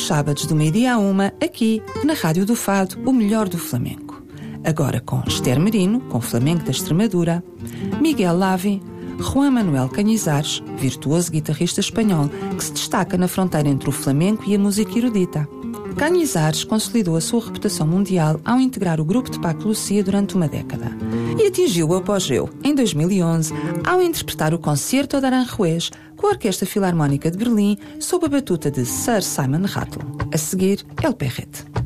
sábados do 12h à 1h, aqui na Rádio do Fado, o melhor do flamenco. Agora com Esther Merino, com Flamenco da Extremadura, Miguel Lavi, Juan Manuel Cañizares, virtuoso guitarrista espanhol que se destaca na fronteira entre o flamenco e a música erudita. Cañizares consolidou a sua reputação mundial ao integrar o grupo de Paco Lucia durante uma década e atingiu o apogeu em 2011 ao interpretar o Concerto de Aranjuez com a Orquestra Filarmónica de Berlim sob a batuta de Sir Simon Rattle. A seguir, El Perrette.